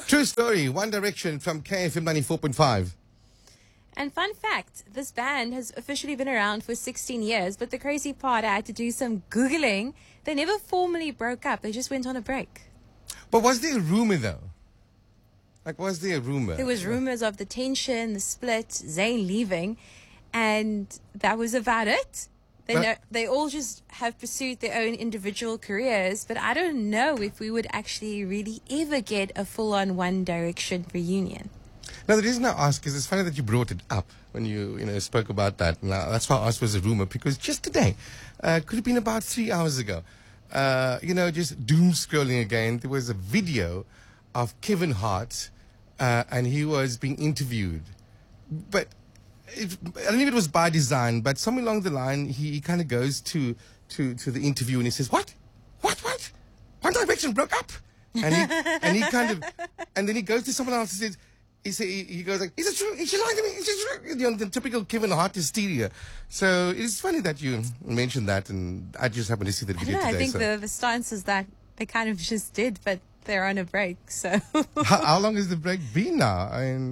True story. One Direction from KFM 94.5. And fun fact, this band has officially been around for 16 years, but the crazy part, I had to do some Googling. They never formally broke up. They just went on a break. But was there a rumor, though? Like, was there a rumor? There was rumors of the tension, the split, Zayn leaving, and that was about it. They all just have pursued their own individual careers, but I don't know if we would actually really ever get a full-on One Direction reunion. Now, the reason I ask is it's funny that you brought it up when you spoke about that. Now, that's why I asked was a rumor, because just today, could have been about 3 hours ago, just doom scrolling again, there was a video of Kevin Hart, and he was being interviewed. But I don't know if it was by design, but somewhere along the line, he kind of goes to the interview and he says, What? One Direction broke up? And then he goes to someone else and says, he goes like, is it true? Is she lying to me? Is it true? The typical Kevin Hart hysteria. So it's funny that you mentioned that, and I just happened to see that video today. I think the stance is that they kind of just did, but they're on a break. So how long has the break been now?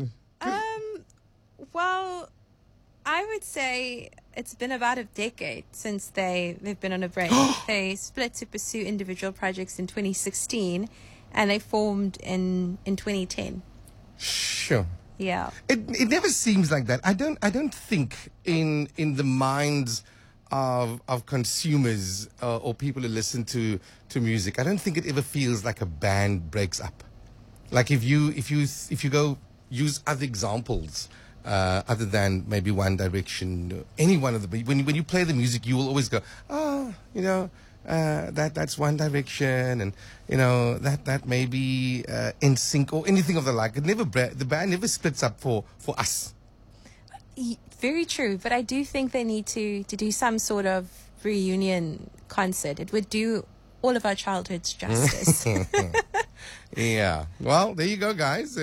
Well, I would say it's been about a decade since they've been on a break. They split to pursue individual projects in 2016, and they formed in 2010. Sure. Yeah. It never seems like that. I don't think in the minds of consumers or people who listen to music, I don't think it ever feels like a band breaks up. Like if you go use other examples other than maybe One Direction, any one of them, when you play the music, you will always go, that's One Direction, and that may be NSYNC or anything of the like. The band never splits up for us. Very true, but I do think they need to do some sort of reunion concert. It would do all of our childhoods justice. Yeah. Well, there you go, guys.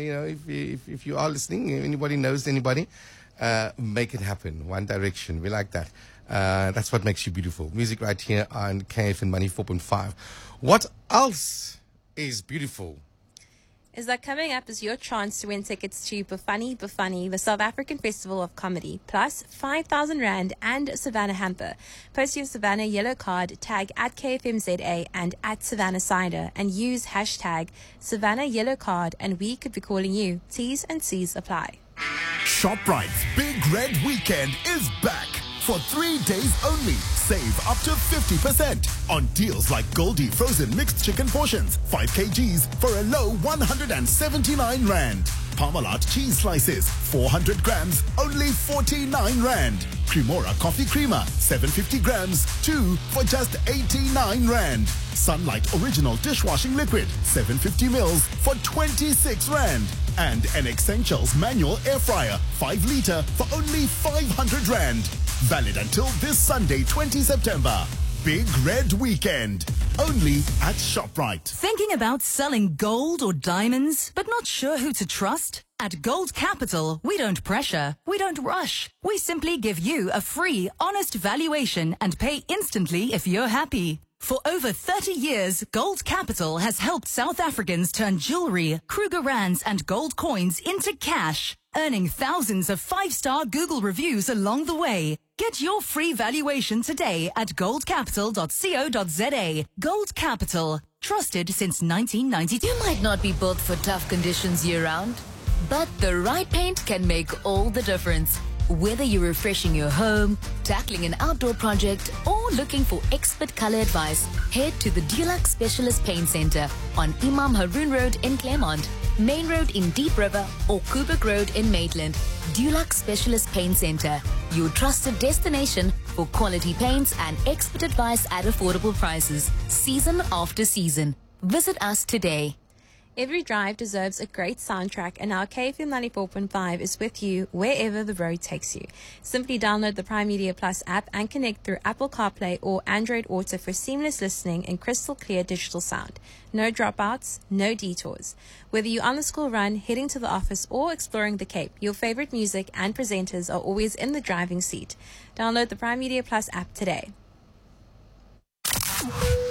If you are listening, anybody knows anybody, make it happen. One Direction. We like that. That's what makes you beautiful. Music right here on KFM 94.5. What else is beautiful? Is that coming up is your chance to win tickets to Bafani Bafani, the South African Festival of Comedy, plus 5,000 Rand and a Savannah hamper. Post your Savannah yellow card, tag at KFMZA and at Savannah Cider, and use hashtag Savannah yellow card, and we could be calling you. T's and C's apply. ShopRite's Big Red Weekend is back. For 3 days only, save up to 50% on deals like Goldie frozen mixed chicken portions, 5 kgs for a low 179 Rand. Parmalat cheese slices, 400 grams, only 49 Rand. Cremora coffee creamer, 750 grams, 2 for just 89 Rand. Sunlight original dishwashing liquid, 750 mils for 26 Rand. And an Essentials manual air fryer, 5 litre for only 500 Rand. Valid until this Sunday, 20 September. Big Red Weekend. Only at ShopRite. Thinking about selling gold or diamonds, but not sure who to trust? At Gold Capital, we don't pressure, we don't rush. We simply give you a free, honest valuation and pay instantly if you're happy. For over 30 years, Gold Capital has helped South Africans turn jewelry, Kruger Rands and gold coins into cash, earning thousands of 5-star Google reviews along the way. Get your free valuation today at goldcapital.co.za. Gold Capital, trusted since 1992. You might not be built for tough conditions year-round, but the right paint can make all the difference. Whether you're refreshing your home, tackling an outdoor project, or looking for expert color advice, head to the Dulux Specialist Paint Center on Imam Haroon Road in Claremont, Main Road in Deep River, or Kubik Road in Maitland. Dulux Specialist Paint Center, your trusted destination for quality paints and expert advice at affordable prices, season after season. Visit us today. Every drive deserves a great soundtrack, and our KFM 94.5 is with you wherever the road takes you. Simply download the Prime Media Plus app and connect through Apple CarPlay or Android Auto for seamless listening and crystal clear digital sound. No dropouts, no detours. Whether you're on the school run, heading to the office, or exploring the Cape, your favorite music and presenters are always in the driving seat. Download the Prime Media Plus app today.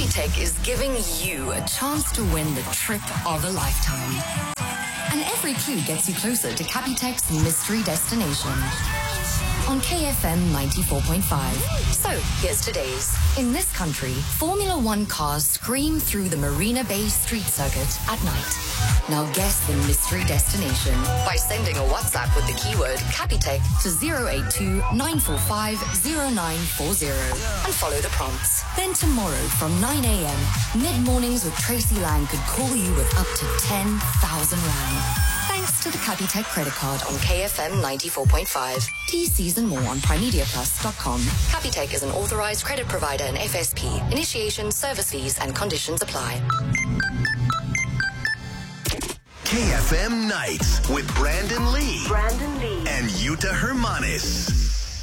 Capitec is giving you a chance to win the trip of a lifetime. And every clue gets you closer to Capitec's mystery destination. On KFM 94.5. So, here's today's. In this country, Formula One cars scream through the Marina Bay Street Circuit at night. Now guess the mystery destination by sending a WhatsApp with the keyword Capitec to 082-945-0940 and follow the prompts. Then tomorrow from 9 a.m., mid-mornings with Tracy Lang could call you with up to 10,000 Rand. Thanks to the Capitec credit card on KFM 94.5. TCs and more on primediaplus.com. Capitec is an authorized credit provider and FSP. Initiation, service fees and conditions apply. KFM Nights with Brandon Lee and Yuta Hermanis.